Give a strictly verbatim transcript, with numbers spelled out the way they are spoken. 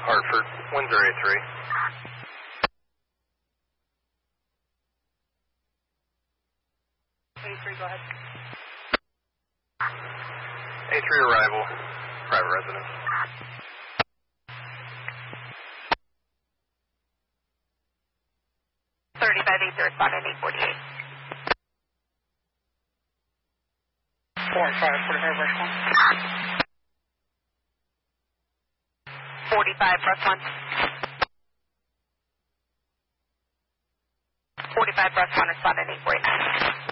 Hartford, Windsor A three. A three, go ahead. A three arrival, private residence. thirty-five eight zero, responding eight forty-eight. four and five, forty-five, rush one. forty-five, press one. forty-five, press one, responding eight forty-nine.